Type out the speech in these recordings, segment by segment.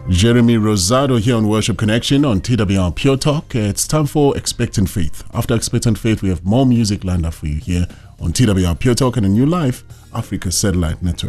Jeremy Rosado here on Worship Connection on TWR Pure Talk. It's time for Expectant Faith. After Expectant Faith, we have more music lined up for you here on TWR Pure Talk and a New Life Africa Satellite Network.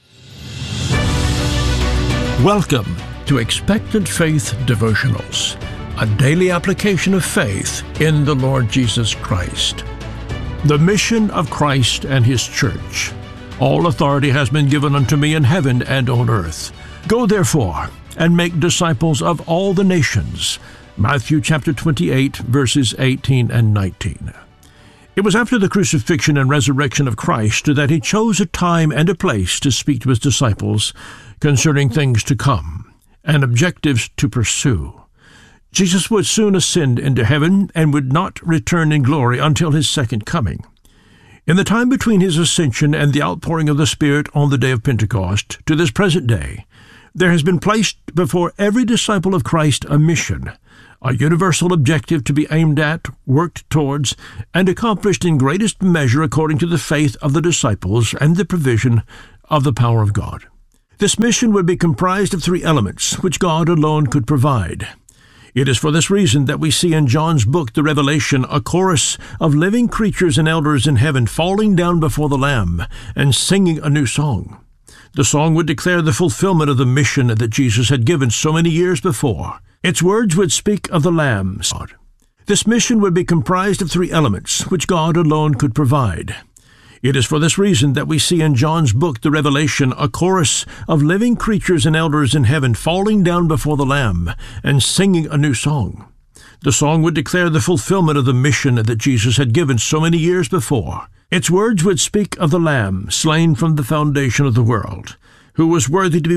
Welcome to Expectant Faith Devotionals, a daily application of faith in the Lord Jesus Christ. The mission of Christ and His church. All authority has been given unto me in heaven and on earth. Go therefore and make disciples of all the nations. Matthew chapter 28, verses 18 and 19. It was after the crucifixion and resurrection of Christ that He chose a time and a place to speak to His disciples concerning things to come and objectives to pursue. Jesus would soon ascend into heaven and would not return in glory until His second coming. In the time between His ascension and the outpouring of the Spirit on the day of Pentecost to this present day, there has been placed before every disciple of Christ a mission, a universal objective to be aimed at, worked towards, and accomplished in greatest measure according to the faith of the disciples and the provision of the power of God. This mission would be comprised of three elements, which God alone could provide. It is for this reason that we see in John's book, The Revelation, a chorus of living creatures and elders in heaven falling down before the Lamb and singing a new song. The song would declare the fulfillment of the mission that Jesus had given so many years before. Its words would speak of the Lamb. This mission would be comprised of three elements, which God alone could provide. It is for this reason that we see in John's book, The Revelation, a chorus of living creatures and elders in heaven falling down before the Lamb and singing a new song. The song would declare the fulfillment of the mission that Jesus had given so many years before. Its words would speak of the Lamb slain from the foundation of the world, who was worthy to be